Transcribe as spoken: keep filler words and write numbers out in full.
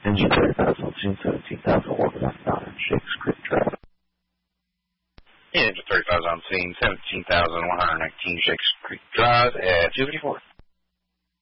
Engine thirty-five Zone seventeen thousand one one nine, Shakes Creek Drive. Engine thirty-five Zone seventeen thousand one hundred nineteen, Shakes Creek Drive at two fifty-four.